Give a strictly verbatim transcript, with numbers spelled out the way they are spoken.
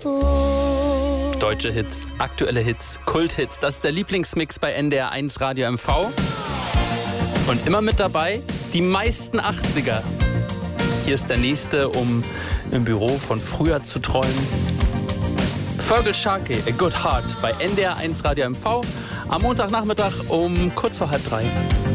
Deutsche Hits, aktuelle Hits, Kulthits. Das ist der Lieblingsmix bei N D R eins Radio M V. Und immer mit dabei die meisten achtziger. Hier ist der nächste, um im Büro von früher zu träumen. Fergal Sharkey, A Good Heart bei N D R eins Radio M V am Montagnachmittag um kurz vor halb drei.